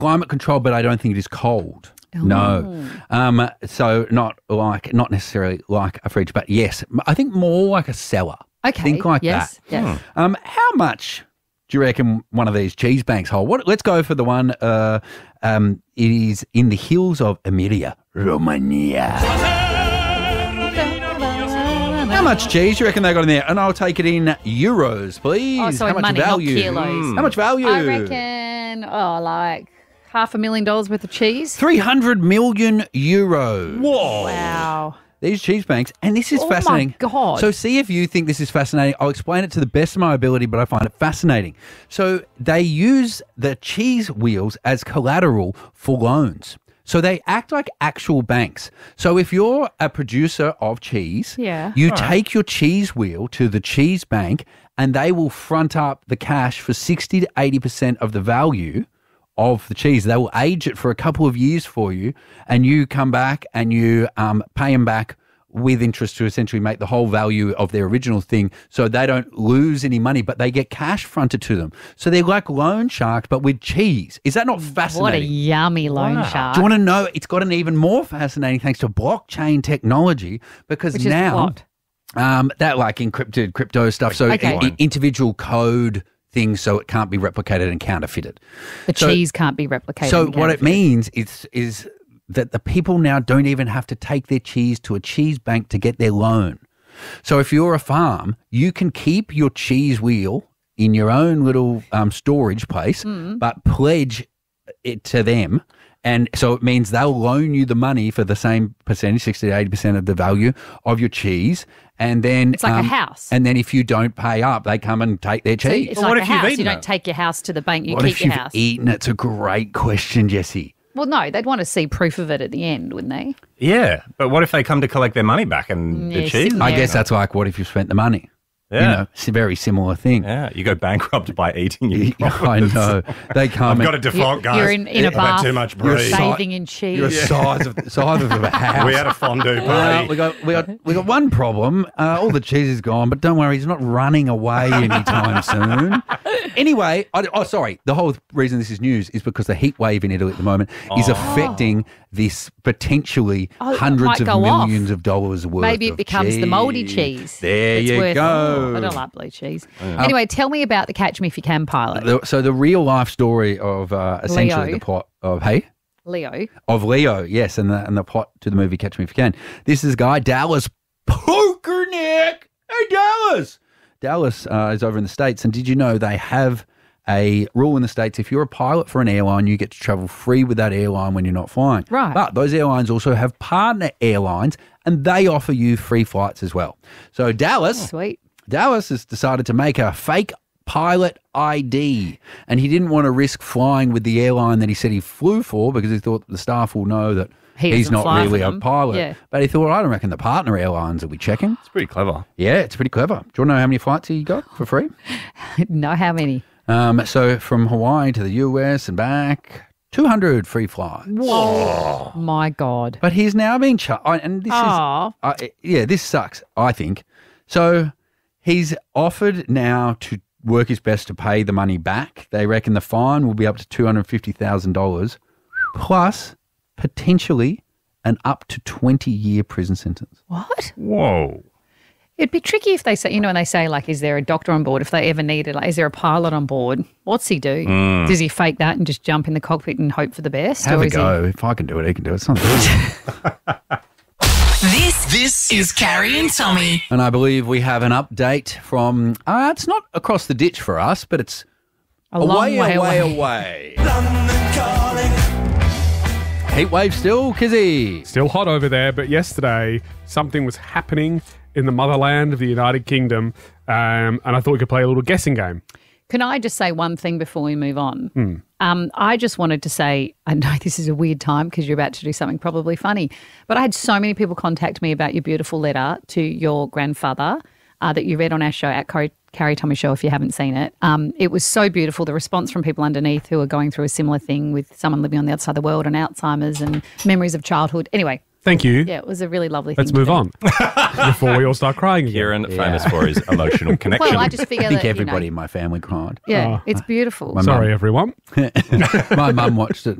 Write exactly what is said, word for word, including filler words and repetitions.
climate control, but I don't think it is cold. Oh. No. Um, so not like, not necessarily like a fridge, but yes, I think more like a cellar. Okay. Think like yes. that. Yes. Hmm. Um, how much do you reckon one of these cheese banks hold? What? Let's go for the one. Uh, um, it is in the hills of Emilia, Romagna. How much cheese do you reckon they got in there? And I'll take it in euros, please. Oh, so How in much money, value? not kilos. Mm. How much value? I reckon, oh, like half a million dollars worth of cheese. three hundred million euros. Whoa. Wow. These cheese banks, and this is Oh, fascinating. my God. So see if you think this is fascinating. I'll explain it to the best of my ability, but I find it fascinating. So they use the cheese wheels as collateral for loans. So they act like actual banks. So if you're a producer of cheese, Yeah. you take your cheese wheel to the cheese bank and they will front up the cash for sixty to eighty percent of the value of the cheese. They will age it for a couple of years for you, and you come back and you um, pay them back with interest to essentially make the whole value of their original thing, so they don't lose any money, but they get cash fronted to them. So they're like loan sharks, but with cheese. Is that not fascinating? What a yummy loan Wow. shark. Do you want to know? It's gotten even more fascinating thanks to blockchain technology, because Which is now what? um, that like encrypted crypto stuff, so Okay. i- i- individual code things, so it can't be replicated and counterfeited. The So- cheese can't be replicated. So and what it counterfeited. means is is that the people now don't even have to take their cheese to a cheese bank to get their loan. So if you're a farm, you can keep your cheese wheel in your own little um, storage place, Mm. but pledge it to them. And so it means they'll loan you the money for the same percentage, sixty to eighty percent of the value of your cheese. And then It's like a um, house. And then if you don't pay up, they come and take their So cheese. it's Well, what like if a you've house. You eaten don't it? take your house to the bank. You What keep if your you've house. eaten? It's a great question, Jesse. Well, no, they'd want to see proof of it at the end, wouldn't they? Yeah, but what if they come to collect their money back and Yeah, the cheese? sim- I Yeah. guess that's like, what if you spent the money? Yeah. You know, it's a very similar thing. Yeah, you go bankrupt by eating your I profits. know. They come I've and got a default, guys. You're in, in a I've had bath, too much You're brie. si- bathing in cheese. you're the size of size of a house. We had a fondue Uh, party. we got we got we got one problem. Uh, all the cheese is gone, but don't worry, he's not running away anytime soon. Anyway, I, oh sorry, the whole reason this is news is because the heat wave in Italy at the moment is affecting this potentially Oh, it hundreds might of go off. millions of dollars worth. Maybe it of becomes the mouldy cheese. cheese. There It's you worth- go. I don't like blue cheese. Anyway, tell me about the Catch Me If You Can pilot. The- so the real life story of uh, essentially Leo. the plot of hey. Leo. Of Leo, yes, and the and the plot to the movie Catch Me If You Can. This is guy Dallas Pokernick. Hey, Dallas. Dallas uh, is over in the States, and did you know they have a rule in the States? If you're a pilot for an airline, you get to travel free with that airline when you're not flying. Right. But those airlines also have partner airlines, and they offer you free flights as well. So Dallas, Sweet. Dallas has decided to make a fake pilot I D, and he didn't want to risk flying with the airline that he said he flew for because he thought the staff will know that He he's doesn't not fly for really a them. pilot. Yeah. But he thought, I don't reckon the partner airlines will be checking. It's pretty clever. Yeah, it's pretty clever. Do you want to know how many flights he got for free? Know how many? Um, so from Hawaii to the U S and back, two hundred free flights. Oh, my God. But he's now being charged, and this Aw. is, uh, yeah, this sucks, I think. So he's offered now to work his best to pay the money back. They reckon the fine will be up to two hundred fifty thousand dollars plus potentially an up to twenty-year prison sentence. What? Whoa. It'd be tricky if they say, you know, when they say, like, is there a doctor on board? If they ever need it, like, is there a pilot on board? What's he do? Does he fake that and just jump in the cockpit and hope for the best? Have or a is go. If I can do it, he can do it. It's not good. This this is Carrie and Tommy. And I believe we have an update from, uh, it's not across the ditch for us, but it's he a long away, way away, away? away. Heat wave still, Kizzy. Still hot over there, but yesterday something was happening in the motherland of the United Kingdom, um, and I thought we could play a little guessing game. Can I just say one thing before we move on? Hmm. Um, I just wanted to say, I know this is a weird time because you're about to do something probably funny, but I had so many people contact me about your beautiful letter to your grandfather uh, that you read on our show at Carrie, Carrie Tommy Show if you haven't seen it. Um, it was so beautiful, the response from people underneath who are going through a similar thing with someone living on the other side of the world and Alzheimer's and memories of childhood. Anyway, Thank you. Yeah, it was a really lovely Let's thing. move to do. on before we all start crying again. Kieran, Yeah. famous for his emotional connection. Well, I just figure I think that everybody You in my family cried. know, yeah, Oh. it's beautiful. My Sorry, mum- everyone. My mum watched it